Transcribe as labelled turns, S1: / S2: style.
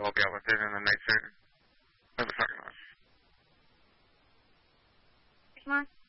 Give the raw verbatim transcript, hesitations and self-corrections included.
S1: you'll all be able to sit in the nicer of the parking lot.
S2: Come on.